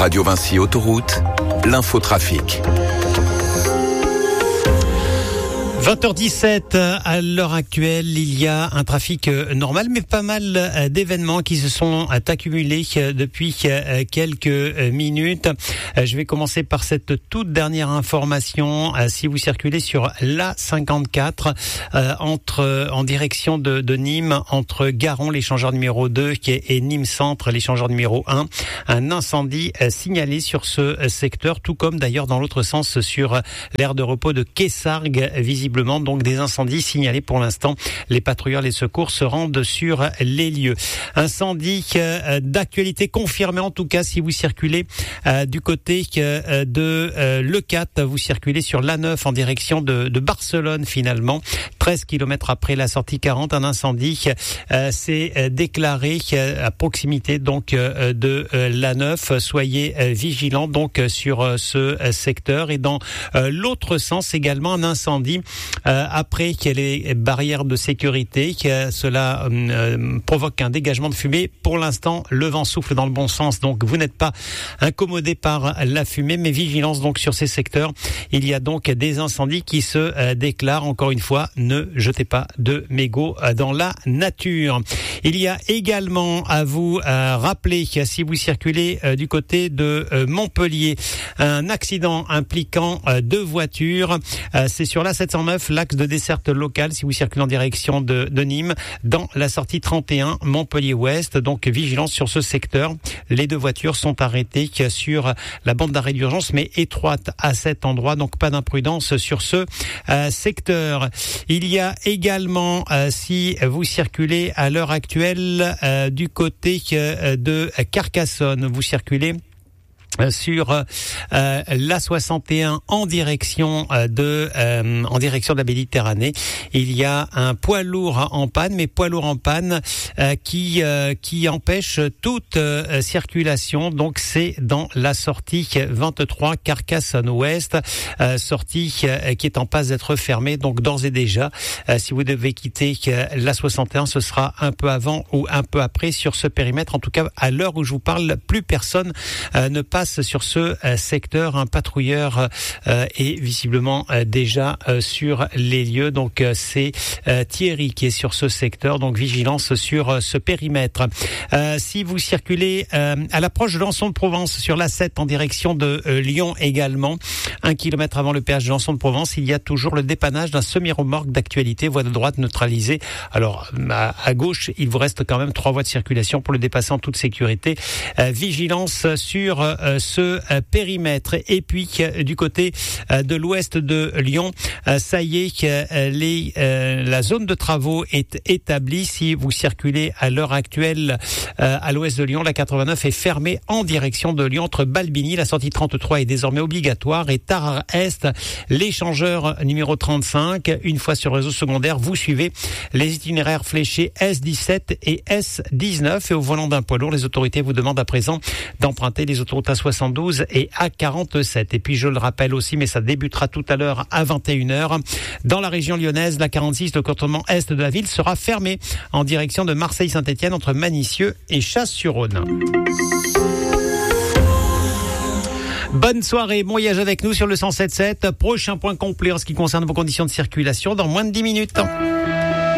Radio Vinci Autoroute, l'infotrafic. 20h17, à l'heure actuelle, il y a un trafic normal, mais pas mal d'événements qui se sont accumulés depuis quelques minutes. Je vais commencer par cette toute dernière information. Si vous circulez sur l'A54, en direction de Nîmes, entre Garon, l'échangeur numéro 2, et Nîmes Centre, l'échangeur numéro 1, un incendie signalé sur ce secteur, tout comme d'ailleurs dans l'autre sens sur l'aire de repos de Quessargues, visiblement donc des incendies signalés pour l'instant. Les patrouilleurs, les secours se rendent sur les lieux. Incendie d'actualité confirmé en tout cas si vous circulez du côté de Leucate, vous circulez sur l'A9 en direction de Barcelone finalement. 13 km après la sortie 40, un incendie s'est déclaré à proximité donc de l'A9. Soyez vigilants donc sur ce secteur. Et dans l'autre sens également, un incendie après qu'il y ait les barrières de sécurité, cela provoque un dégagement de fumée. Pour l'instant, le vent souffle dans le bon sens, donc vous n'êtes pas incommodé par la fumée, mais vigilance donc sur ces secteurs. Il y a donc des incendies qui se déclarent. Encore une fois, ne jetez pas de mégots dans la nature. Il y a également à vous rappeler, si vous circulez du côté de Montpellier, un accident impliquant deux voitures. C'est sur la 709, l'axe de desserte locale, si vous circulez en direction de Nîmes, dans la sortie 31, Montpellier-Ouest. Donc, vigilance sur ce secteur. Les deux voitures sont arrêtées sur la bande d'arrêt d'urgence, mais étroite à cet endroit. Donc, pas d'imprudence sur ce secteur. Il y a également, si vous circulez à l'heure actuelle du côté de Carcassonne, vous circulez sur l'A61 en direction de la Méditerranée. Il y a un poids lourd en panne, qui empêche toute circulation. Donc c'est dans la sortie 23 Carcassonne Ouest, sortie qui est en passe d'être fermée. Donc d'ores et déjà, si vous devez quitter l'A61, ce sera un peu avant ou un peu après sur ce périmètre. En tout cas, à l'heure où je vous parle, plus personne ne passe sur ce secteur. Un patrouilleur est visiblement déjà sur les lieux. Donc c'est Thierry qui est sur ce secteur. Donc vigilance sur ce périmètre. Si vous circulez à l'approche de Lançon de Provence sur l'A7 en direction de Lyon également, 1 kilomètre avant le péage de Lançon de Provence, il y a toujours le dépannage d'un semi-remorque d'actualité, voie de droite neutralisée. Alors à gauche, il vous reste quand même 3 voies de circulation pour le dépasser en toute sécurité. Vigilance sur ce périmètre. Et puis du côté de l'ouest de Lyon, ça y est, la zone de travaux est établie. Si vous circulez à l'heure actuelle à l'ouest de Lyon, la 89 est fermée en direction de Lyon entre Balbigny. La sortie 33 est désormais obligatoire, et Tarare-Est, l'échangeur numéro 35. Une fois sur le réseau secondaire, vous suivez les itinéraires fléchés S17 et S19. Et au volant d'un poids lourd, les autorités vous demandent à présent d'emprunter les autoroutes A72 et A47. Et puis je le rappelle aussi, mais ça débutera tout à l'heure à 21h. Dans la région lyonnaise, la 46, le cantonnement est de la ville, sera fermée en direction de Marseille-Saint-Étienne entre Manicieux et Chasse-sur-Rhône. Bonne soirée, bon voyage avec nous sur le 107.7. Prochain point complet en ce qui concerne vos conditions de circulation dans moins de 10 minutes.